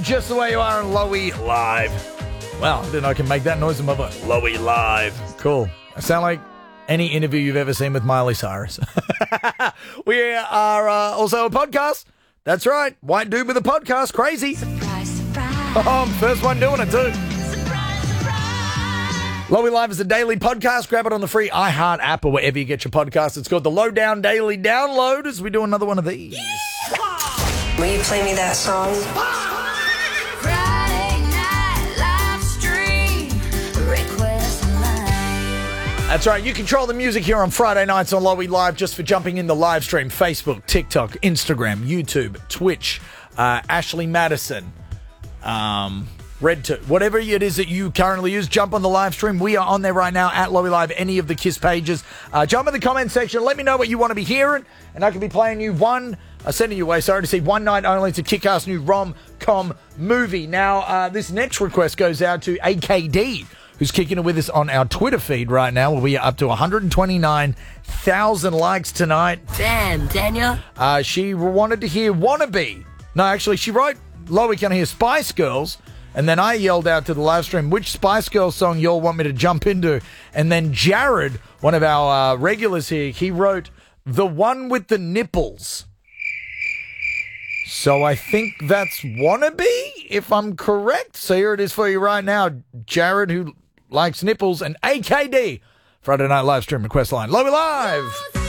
Just the way you are on Lowy Live. Wow, then I can make that noise in my voice. Lowy Live. Cool. I sound like any interview you've ever seen with Miley Cyrus. We are also a podcast. That's right. White dude with a podcast. Crazy. Surprise, surprise. Oh, I'm first one doing it too. Surprise, surprise. Lowy Live is a daily podcast. Grab it on the free iHeart app or wherever you get your podcast. It's called the Lowdown Daily Download as we do another one of these. Will you play me that song? Friday night live stream. Request line. That's right. You control the music here on Friday nights on Lowy Live just for jumping in the live stream. Facebook, TikTok, Instagram, YouTube, Twitch, Ashley Madison, RedTube, whatever it is that you currently use, jump on the live stream. We are on there right now at Lowy Live, any of the KISS pages. Jump in the comment section. Let me know what you want to be hearing, and I can be playing you sending you away, to see One Night Only. It's a kick-ass new rom-com movie. Now, this next request goes out to AKD, who's kicking it with us on our Twitter feed right now, where we are up to 129,000 likes tonight. Damn, Daniel. She wanted to hear Wannabe. No, actually, she wrote, Lowy, can I hear Spice Girls? And then I yelled out to the live stream, which Spice Girls song y'all want me to jump into? And then Jared, one of our regulars here, he wrote, the one with the nipples. So I think that's Wannabe, if I'm correct. So here it is for you right now. Jared, who likes nipples, and AKD, Friday Night Live Stream request line. Lowy Live!